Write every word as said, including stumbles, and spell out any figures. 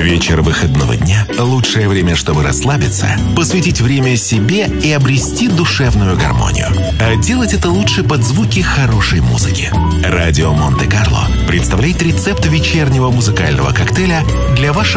Вечер выходного дня – лучшее время, чтобы расслабиться, посвятить время себе и обрести душевную гармонию. А делать это лучше под звуки хорошей музыки. Радио Монте-Карло представляет рецепт вечернего музыкального коктейля для вашего